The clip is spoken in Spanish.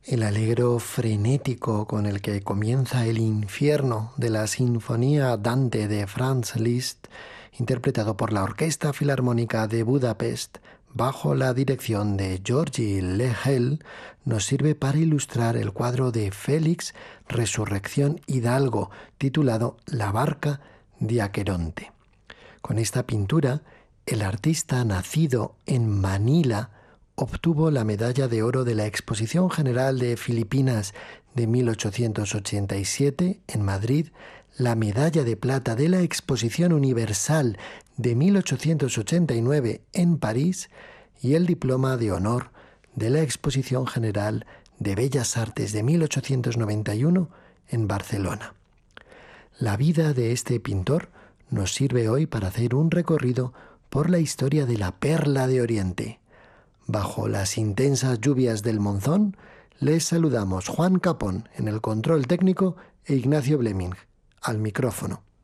El allegro frenético con el que comienza el infierno de la Sinfonía Dante de Franz Liszt, interpretado por la Orquesta Filarmónica de Budapest, bajo la dirección de Georgi Lehel, nos sirve para ilustrar el cuadro de Félix Resurrección Hidalgo, titulado La barca de Aqueronte. Con esta pintura, el artista nacido en Manila obtuvo la medalla de oro de la Exposición General de Filipinas de 1887 en Madrid, la medalla de plata de la Exposición Universal de 1889 en París y el diploma de honor de la Exposición General de Bellas Artes de 1891 en Barcelona. La vida de este pintor nos sirve hoy para hacer un recorrido por la historia de la Perla de Oriente. Bajo las intensas lluvias del Monzón, les saludamos Juan Capón en el control técnico e Ignacio Bleming al micrófono.